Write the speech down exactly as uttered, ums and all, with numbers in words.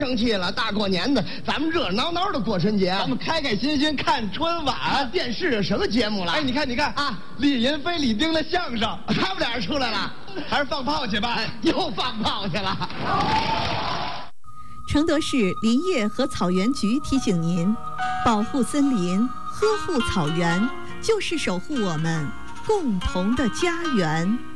生气了，大过年的，咱们热热闹闹的过春节， 咱们开开心心看春晚。 啊、电视什么节目了？ 哎，你看，你看啊， 李银飞、李丁的相声， 他们俩人出来了， 还是放炮去吧？ 哎、又放炮去了。 承德市林业和草原局提醒您：保护森林，呵护草原，就是守护我们共同的家园。